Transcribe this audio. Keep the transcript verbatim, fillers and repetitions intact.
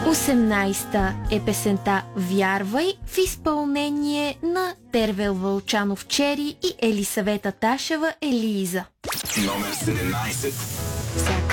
осемнайсета е песента "Вярвай" в изпълнение на Тервел Вълчанов Чери и Елисавета Ташева Елиза. Номер седемнайсет.